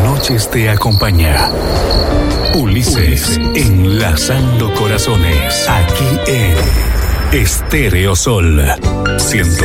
noches te acompaña. Ulises, enlazando corazones, aquí en Estéreo Sol 100.